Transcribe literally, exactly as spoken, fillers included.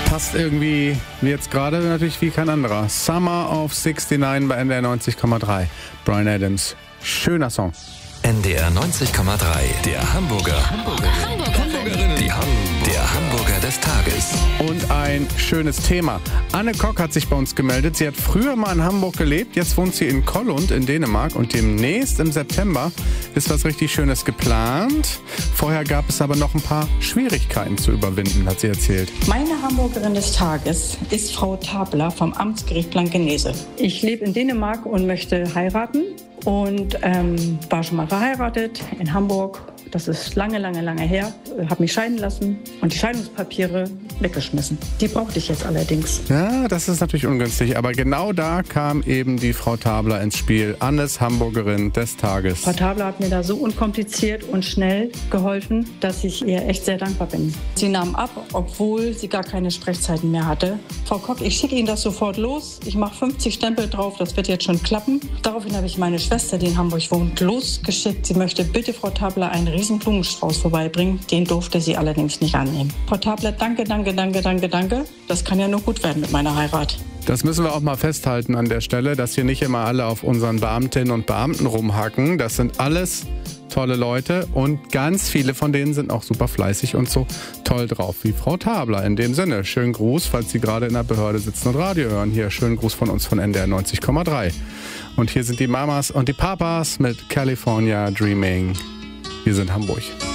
Passt irgendwie wie jetzt gerade natürlich wie kein anderer. Summer of sixty-nine bei N D R neunzig Komma drei. Bryan Adams. Schöner Song. N D R neunzig Komma drei. Der Hamburger. Hamburgerin. Hamburgerin. Die Ham der Hamburger des Tages. Und ein schönes Thema. Anne Kock hat sich bei uns gemeldet. Sie hat früher mal in Hamburg gelebt. Jetzt wohnt sie in Kollund in Dänemark. Und demnächst im September ist was richtig Schönes geplant. Vorher gab es aber noch ein paar Schwierigkeiten zu überwinden, hat sie erzählt. Meine Hamburgerin des Tages ist Frau Tabler vom Amtsgericht Blankenese. Ich lebe in Dänemark und möchte heiraten. Und ähm, war schon mal verheiratet in Hamburg. Das ist lange, lange, lange her. Habe mich scheiden lassen und die Scheidungspapiere weggeschmissen. Die brauchte ich jetzt allerdings. Ja, das ist natürlich ungünstig. Aber genau da kam eben die Frau Tabler ins Spiel. Annes Hamburgerin des Tages. Frau Tabler hat mir da so unkompliziert und schnell geholfen, dass ich ihr echt sehr dankbar bin. Sie nahm ab, obwohl sie gar keine Sprechzeiten mehr hatte. Frau Kock, ich schicke Ihnen das sofort los. Ich mache fünfzig Stempel drauf, das wird jetzt schon klappen. Daraufhin habe ich meine Schwester, die in Hamburg wohnt, losgeschickt. Sie möchte bitte Frau Tabler einen riesen Blumenstrauß vorbeibringen. Den durfte sie allerdings nicht annehmen. Frau Tabler, danke, danke, danke, danke, danke. Das kann ja nur gut werden mit meiner Heirat. Das müssen wir auch mal festhalten an der Stelle, dass hier nicht immer alle auf unseren Beamtinnen und Beamten rumhacken. Das sind alles tolle Leute und ganz viele von denen sind auch super fleißig und so toll drauf wie Frau Tabler. In dem Sinne, schönen Gruß, falls Sie gerade in der Behörde sitzen und Radio hören. Hier, schönen Gruß von uns von N D R neunzig Komma drei. Und hier sind die Mamas und die Papas mit California Dreaming. Wir sind Hamburg.